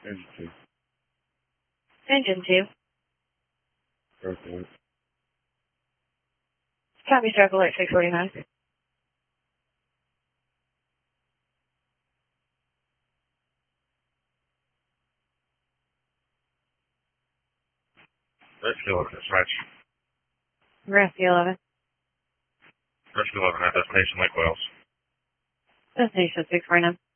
Engine 2. Engine 2. Stroke alert. Copy, stroke alert 649. Rescue 11, dispatch. Rescue 11. Rescue 11 at destination Lake Wales. Destination 649.